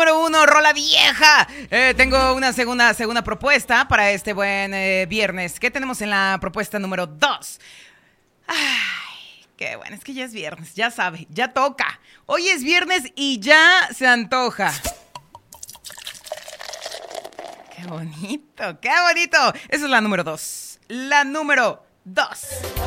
número 1, rola vieja. Tengo una segunda propuesta para este buen viernes. ¿Qué tenemos en la propuesta número 2? Ay, qué bueno, es que ya es viernes, ya sabe, ya toca. Hoy es viernes y ya se antoja. Qué bonito, qué bonito. Esa es la número 2. La número 2.